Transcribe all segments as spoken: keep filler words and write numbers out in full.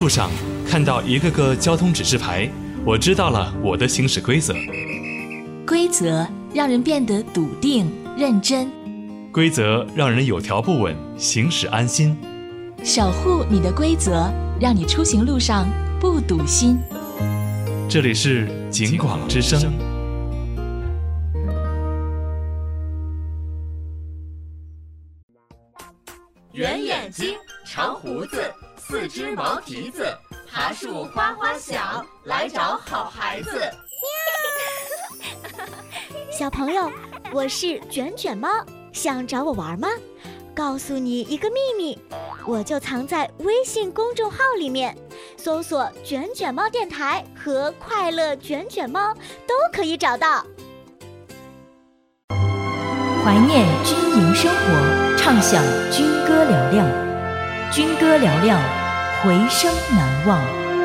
上看到一个个交通指示牌，我知道了我的行驶规则。 规则让人变得笃定认真， 规则让人有条不紊，行驶安心。 守护你的规则，让你出行路上不堵心。 这里是警广之声。 圆眼睛，长胡子，四只毛蹄子，爬树哗哗响，来找好孩子。 小朋友，我是卷卷猫，想找我玩吗？告诉你一个秘密，我就藏在微信公众号里面，搜索卷卷猫电台和快乐卷卷猫都可以找到。 怀念军营生活，畅享军歌嘹亮，军歌嘹亮，回声难忘。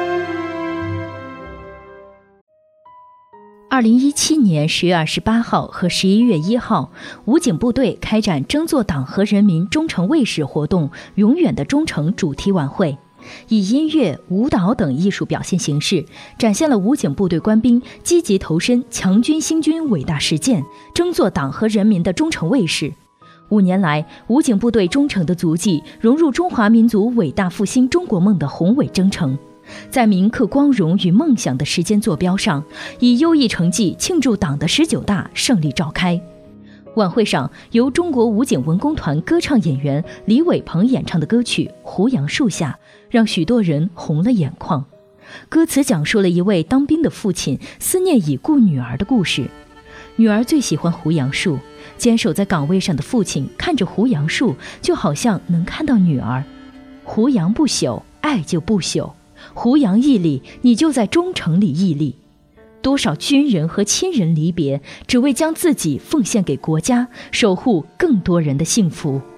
二零一七年十月二十八号和十一月一号，武警部队开展争做党和人民忠诚卫士活动永远的忠诚主题晚会，以音乐、舞蹈等艺术表现形式，展现了武警部队官兵积极投身强军兴军伟大实践，争做党和人民的忠诚卫士。五年来，武警部队忠诚的足迹融入中华民族伟大复兴中国梦的宏伟征程，在铭刻光荣与梦想的时间坐标上，以优异成绩庆祝党的十九大胜利召开。晚会上，由中国武警文工团歌唱演员李伟鹏演唱的歌曲《胡杨树下》让许多人红了眼眶。歌词讲述了一位当兵的父亲思念已故女儿的故事。女儿最喜欢胡杨树，坚守在岗位上的父亲看着胡杨树，就好像能看到女儿。胡杨不朽，爱就不朽。胡杨屹立，你就在忠诚里屹立。多少军人和亲人离别，只为将自己奉献给国家，守护更多人的幸福。